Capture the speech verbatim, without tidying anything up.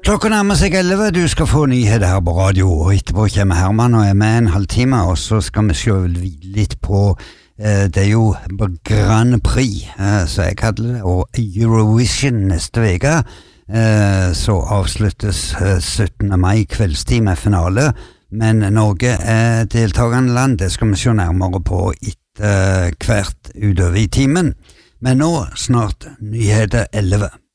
Klokka nærmer seg elleve, du skal få nyheter her på radio, og etterpå kommer Herman og er med en halvtime, og så skal vi se litt på, eh, det er jo Grand Prix, eh, så jeg kaller det, og Eurovision neste veka, eh, så avsluttes eh, syttende mai kveldstid med finale, men Norge er deltagende land, det skal vi se nærmere på etter hvert utover i timen, men nå snart nyheter elleve.